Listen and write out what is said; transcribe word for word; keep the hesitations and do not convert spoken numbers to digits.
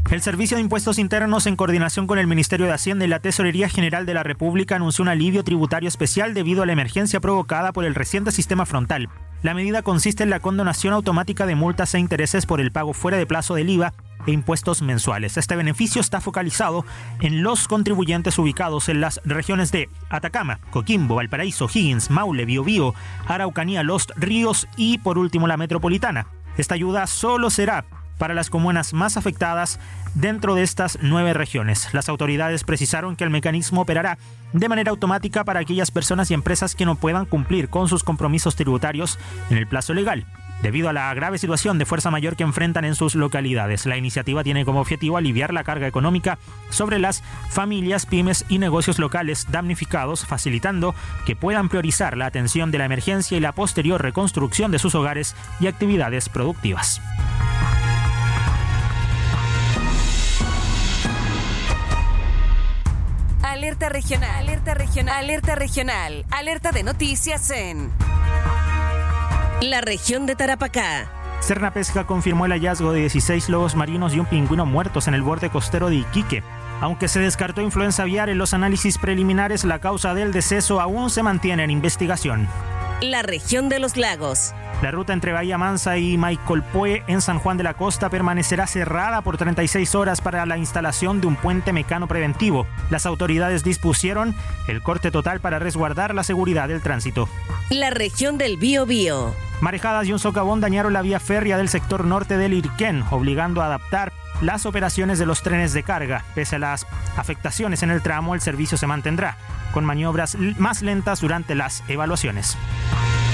El Servicio de Impuestos Internos, en coordinación con el Ministerio de Hacienda y la Tesorería General de la República, anunció un alivio tributario especial debido a la emergencia provocada por el reciente sistema frontal. La medida consiste en la condonación automática de multas e intereses por el pago fuera de plazo del I V A e impuestos mensuales. Este beneficio está focalizado en los contribuyentes ubicados en las regiones de Atacama, Coquimbo, Valparaíso, Higgins, Maule, Biobío, Araucanía, Los Ríos y, por último, la metropolitana. Esta ayuda solo será para las comunas más afectadas dentro de estas nueve regiones. Las autoridades precisaron que el mecanismo operará de manera automática para aquellas personas y empresas que no puedan cumplir con sus compromisos tributarios en el plazo legal, debido a la grave situación de fuerza mayor que enfrentan en sus localidades. La iniciativa tiene como objetivo aliviar la carga económica sobre las familias, pymes y negocios locales damnificados, facilitando que puedan priorizar la atención de la emergencia y la posterior reconstrucción de sus hogares y actividades productivas. Alerta regional, alerta regional, alerta regional, alerta de noticias en la región de Tarapacá. Sernapesca confirmó el hallazgo de dieciséis lobos marinos y un pingüino muertos en el borde costero de Iquique. Aunque se descartó influenza aviar en los análisis preliminares, la causa del deceso aún se mantiene en investigación. La región de los lagos. La ruta entre Bahía Mansa y Maicolpoe en San Juan de la Costa permanecerá cerrada por treinta y seis horas para la instalación de un puente mecano preventivo. Las autoridades dispusieron el corte total para resguardar la seguridad del tránsito. La región del Biobío. Marejadas y un socavón dañaron la vía férrea del sector norte del Irquén, obligando a adaptar las operaciones de los trenes de carga. Pese a las afectaciones en el tramo, el servicio se mantendrá, con maniobras más lentas durante las evaluaciones.